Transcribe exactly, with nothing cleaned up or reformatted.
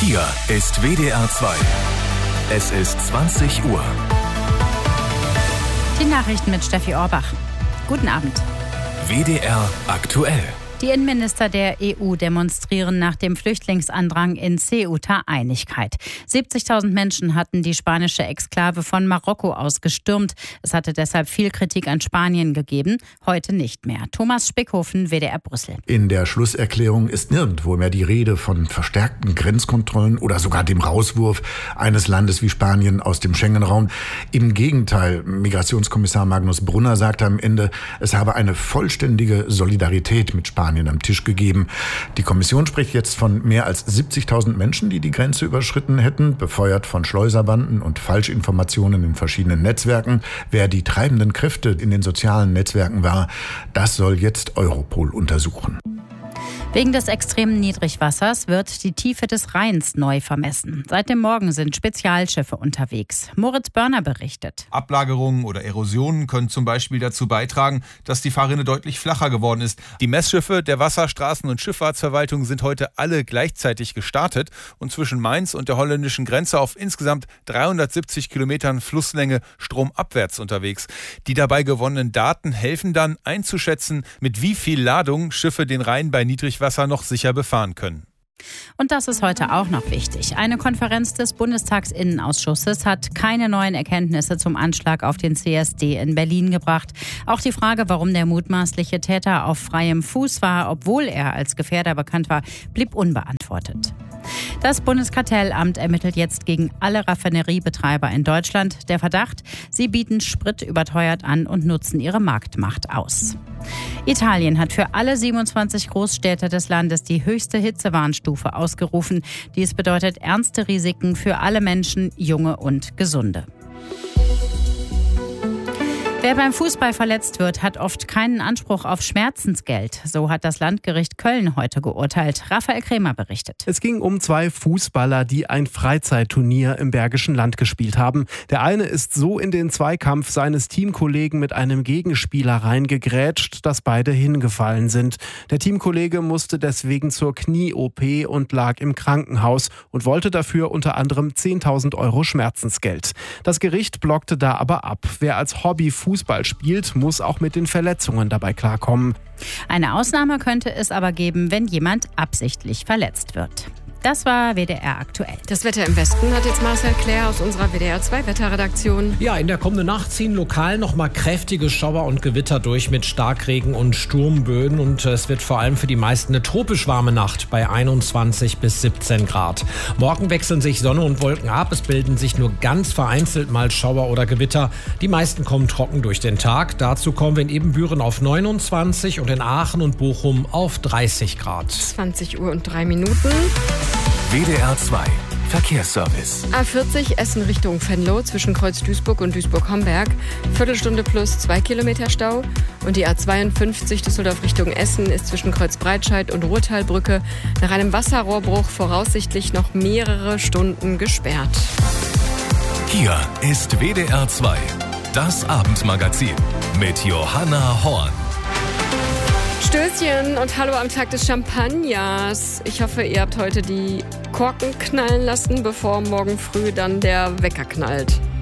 Hier ist W D R zwei. Es ist zwanzig Uhr. Die Nachrichten mit Steffi Orbach. Guten Abend. W D R aktuell. Die Innenminister der E U demonstrieren nach dem Flüchtlingsandrang in Ceuta Einigkeit. siebzigtausend Menschen hatten die spanische Exklave von Marokko aus gestürmt. Es hatte deshalb viel Kritik an Spanien gegeben, heute nicht mehr. Thomas Spickhofen, W D R Brüssel. In der Schlusserklärung ist nirgendwo mehr die Rede von verstärkten Grenzkontrollen oder sogar dem Rauswurf eines Landes wie Spanien aus dem Schengen-Raum. Im Gegenteil, Migrationskommissar Magnus Brunner sagte am Ende, es habe eine vollständige Solidarität mit Spanien am Tisch gegeben. Die Kommission spricht jetzt von mehr als siebzigtausend Menschen, die die Grenze überschritten hätten, befeuert von Schleuserbanden und Falschinformationen in verschiedenen Netzwerken. Wer die treibenden Kräfte in den sozialen Netzwerken war, das soll jetzt Europol untersuchen. Wegen des extremen Niedrigwassers wird die Tiefe des Rheins neu vermessen. Seit dem Morgen sind Spezialschiffe unterwegs. Moritz Börner berichtet. Ablagerungen oder Erosionen können zum Beispiel dazu beitragen, dass die Fahrrinne deutlich flacher geworden ist. Die Messschiffe der Wasser-, Straßen- und Schifffahrtsverwaltung sind heute alle gleichzeitig gestartet und zwischen Mainz und der holländischen Grenze auf insgesamt dreihundertsiebzig Kilometern Flusslänge stromabwärts unterwegs. Die dabei gewonnenen Daten helfen dann einzuschätzen, mit wie viel Ladung Schiffe den Rhein bei Niedrigwasser Wasser noch sicher befahren können. Und das ist heute auch noch wichtig. Eine Konferenz des Bundestagsinnenausschusses hat keine neuen Erkenntnisse zum Anschlag auf den C S D in Berlin gebracht. Auch die Frage, warum der mutmaßliche Täter auf freiem Fuß war, obwohl er als Gefährder bekannt war, blieb unbeantwortet. Das Bundeskartellamt ermittelt jetzt gegen alle Raffineriebetreiber in Deutschland. Der Verdacht, sie bieten Sprit überteuert an und nutzen ihre Marktmacht aus. Italien hat für alle siebenundzwanzig Großstädte des Landes die höchste Hitzewarnstufe ausgerufen. Dies bedeutet ernste Risiken für alle Menschen, junge und gesunde. Wer beim Fußball verletzt wird, hat oft keinen Anspruch auf Schmerzensgeld. So hat das Landgericht Köln heute geurteilt. Raphael Krämer berichtet. Es ging um zwei Fußballer, die ein Freizeitturnier im Bergischen Land gespielt haben. Der eine ist so in den Zweikampf seines Teamkollegen mit einem Gegenspieler reingegrätscht, dass beide hingefallen sind. Der Teamkollege musste deswegen zur Knie-O P und lag im Krankenhaus und wollte dafür unter anderem zehntausend Euro Schmerzensgeld. Das Gericht blockte da aber ab. Wer als Hobby Fußball spielt, muss auch mit den Verletzungen dabei klarkommen. Eine Ausnahme könnte es aber geben, wenn jemand absichtlich verletzt wird. Das war W D R aktuell. Das Wetter im Westen hat jetzt Marcel Claire aus unserer W D R zwei Wetterredaktion. Ja, in der kommenden Nacht ziehen lokal nochmal kräftige Schauer und Gewitter durch mit Starkregen und Sturmböen. Und es wird vor allem für die meisten eine tropisch warme Nacht bei einundzwanzig bis siebzehn Grad. Morgen wechseln sich Sonne und Wolken ab. Es bilden sich nur ganz vereinzelt mal Schauer oder Gewitter. Die meisten kommen trocken durch den Tag. Dazu kommen wir in Ebenbüren auf neunundzwanzig und in Aachen und Bochum auf dreißig Grad. zwanzig Uhr und drei Minuten. W D R zwei Verkehrsservice. A vierzig Essen Richtung Venlo zwischen Kreuz Duisburg und Duisburg-Homberg. Viertelstunde plus zwei Kilometer Stau. Und die A zweiundfünfzig Düsseldorf Richtung Essen ist zwischen Kreuz Breitscheid und Ruhrtalbrücke nach einem Wasserrohrbruch voraussichtlich noch mehrere Stunden gesperrt. Hier ist W D R zwei, das Abendmagazin mit Johanna Horn. Stößchen und hallo am Tag des Champagners. Ich hoffe, ihr habt heute die Korken knallen lassen, bevor morgen früh dann der Wecker knallt.